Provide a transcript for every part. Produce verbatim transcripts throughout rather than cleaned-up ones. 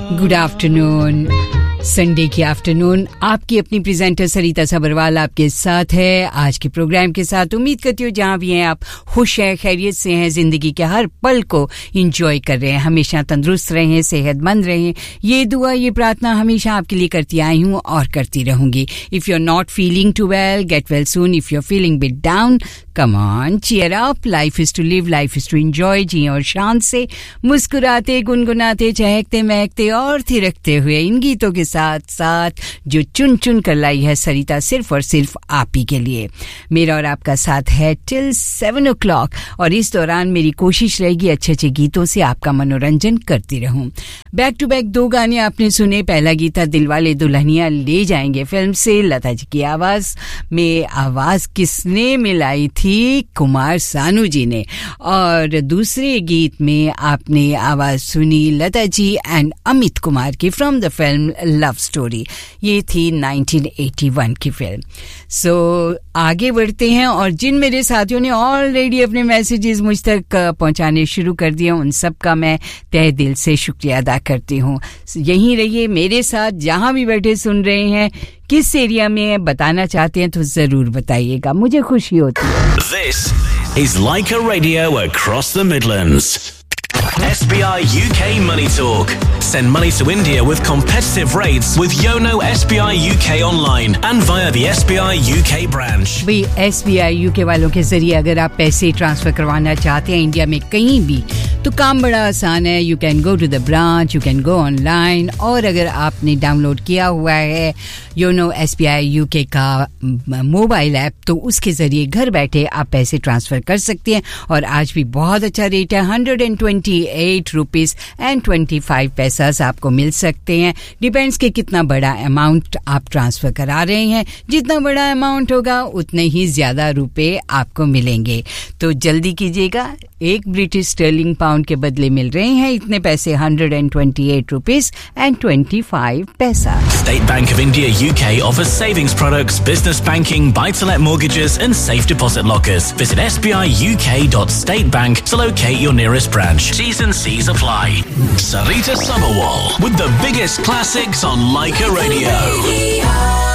Good afternoon, Sunday की afternoon. आपकी अपनी प्रेजेंटर सरिता सबरवाल आपके साथ है आज के प्रोग्राम के साथ। उम्मीद करती हूँ जहाँ भी हैं आप खुश हैं, खैरियत से हैं, जिंदगी के हर पल को एंजॉय कर रहे हैं, हमेशा तंदुरुस्त रहें, सेहतमंद रहें। ये दुआ, ये प्रार्थना हमेशा आपके लिए करती आई हूँ और करती रहूंगी। If you are not feeling to well, get well soon. If you are feeling bit down, come on, cheer up. Life is to live, life is to enjoy. जिए और शान से, मुस्कुराते, गुनगुनाते, चहकते, महकते और थिरकते हुए इन गीतों के साथ साथ जो चुन चुन कर लाई है सरिता सिर्फ और सिर्फ आप ही के लिए। मेरा और आपका साथ है टिल सेवन ओ क्लॉक और इस दौरान मेरी कोशिश रहेगी अच्छे अच्छे गीतों से आपका मनोरंजन करती रहूं। बैक टू बैक दो गाने आपने सुने। पहला गीत था दिलवाले दुल्हनिया ले जाएंगे फिल्म से, लता जी की आवाज में। आवाज किसने मिलाई थी? कुमार सानू जी ने। और दूसरे गीत में आपने आवाज सुनी लता जी एंड अमित कुमार की from the film love story. ये थी नाइनटीन एटी वन की फिल्म। सो so, आगे बढ़ते हैं और जिन मेरे साथियों ने ऑलरेडी अपने मैसेजेस मुझ तक पहुंचाने शुरू कर दिए उन सब का मैं तहे दिल से शुक्रिया अदा करती हूँ। यहीं रहिए मेरे साथ, जहां भी बैठे सुन रहे हैं, किस एरिया में बताना चाहते हैं तो जरूर बताइएगा, मुझे खुशी होती है। This is Leica Radio across the Midlands. S B I U K Money Talk. Send money to India with competitive rates with Yono S B I U K online and via the S B I U K branch. भाई S B I U K वालों के जरिए अगर आप पैसे transfer करवाना चाहते हैं इंडिया में कहीं भी, तो काम बड़ा आसान है। You can go to the branch, you can go online, और अगर आपने डाउनलोड किया हुआ है YONO S B I you के का मोबाइल ऐप, तो उसके जरिए घर बैठे आप पैसे ट्रांसफर कर सकते हैं। और आज भी बहुत अच्छा रेट है, hundred and twenty eight rupees and twenty five पैसास आपको मिल सकते हैं। डिपेंड्स कि कितना बड़ा अमाउंट आप ट्रांसफर करा रहे हैं। जितना बड़ा अमाउंट होगा उतने ही ज्यादा रुपए आपको मिलेंगे, तो जल्दी कीजिएगा। एक ब्रिटिश स्टर्लिंग पाउंड के बदले मिल रहे हैं इतने पैसे, hundred and twenty eight rupees and twenty five पैसा। State Bank of India U K offers savings products, business banking, buy-to-let mortgages and safe deposit lockers. Visit s b i u k dot state bank to locate your nearest branch. T's and C's apply. Sarita Sabharwal with the biggest classics on Leica Radio.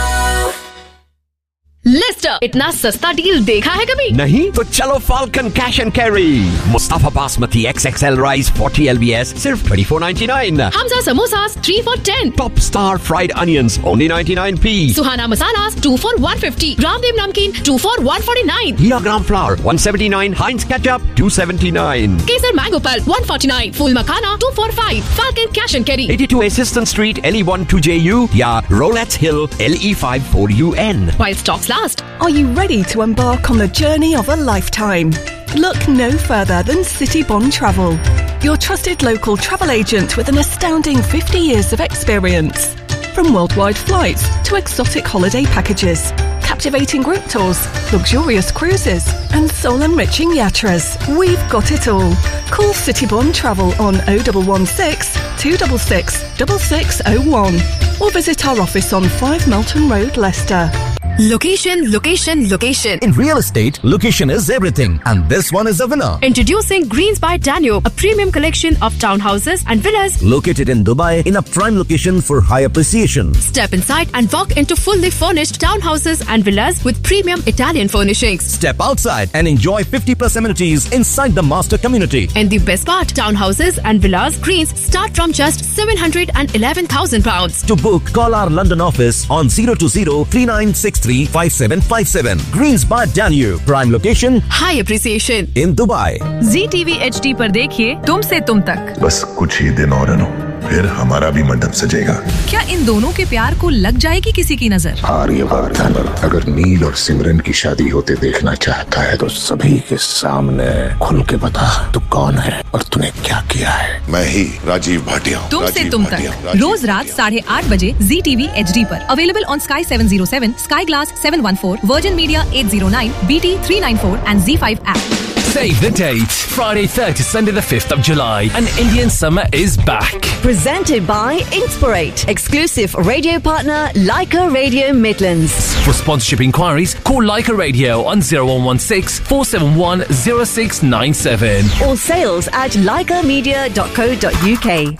Leicester, इतना सस्ता deal देखा है कभी? नहीं? तो चलो falcon cash and carry. Mustafa basmati x x L rice forty L B S सिर्फ twenty four ninety nine. Hamza samosas three for ten. Top star fried onions only ninety nine P. Suhana masalas to for one fifty. Ramdev नमकीन to for one forty nine. हिला ग्राम flower one seventy nine. हाइंस ketchup to seventy nine. Kesar mango pulp one forty nine. Full makhana to for five. Falcon cash and carry eighty two Assistant Street L E one two J U या Rolettes Hill L E five four U N. While stocks last. Are you ready to embark on the journey of a lifetime? Look no further than City Bond Travel, your trusted local travel agent with an astounding fifty years of experience. From worldwide flights to exotic holiday packages, captivating group tours, luxurious cruises and soul-enriching yatras, we've got it all. Call City Bond Travel on oh one one six, two six six, six six oh one or visit our office on five Melton Road, Leicester. Location, location, location. In real estate, location is everything, and this one is the winner. Introducing Greens by Danube, a premium collection of townhouses and villas located in Dubai in a prime location for high appreciation. Step inside and walk into fully furnished townhouses and villas with premium Italian furnishings. Step outside and enjoy fifty plus amenities inside the master community. And the best part, townhouses and villas Greens start from just seven hundred eleven thousand pounds. To book, call our London office on zero two zero, three nine six three five seven five seven. Greens by Danube, prime location, high appreciation in Dubai. Z T V H D पर देखिए तुमसे तुम तक। बस कुछ ही दिन और अनु, फिर हमारा भी मंडप सजेगा। क्या इन दोनों के प्यार को लग जाएगी किसी की नजर? आर्यवर्धन अगर नील और सिमरन की शादी होते देखना चाहता है तो सभी के सामने खुल के बता तू कौन है और तूने क्या किया है। मैं ही राजीव भाटिया। तुमसे तुम तक रोज रात साढ़े आठ बजे Z T V H D पर available on Sky seven oh seven, Sky Glass seven one four, Virgin Media eight oh nine, B T three ninety-four and Z five app. Save the date. Friday third to Sunday the fifth of July. And Indian summer is back. Presented by Inspirate. Exclusive radio partner Leica Radio Midlands. For sponsorship inquiries, call Leica Radio on zero one one six, four seven one, zero six nine seven. Or sales at leica media dot co dot U K.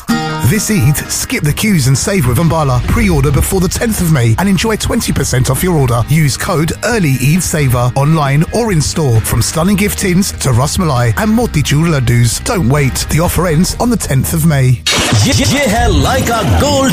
This Eid, skip the queues and save with Umbala. Pre-order before the tenth of May and enjoy twenty percent off your order. Use code Early Eid Saver online or in store. From stunning gift tins to Ras Malai and Motichur laddus. Don't wait. The offer ends on the tenth of May. ये, ये है लाइका gold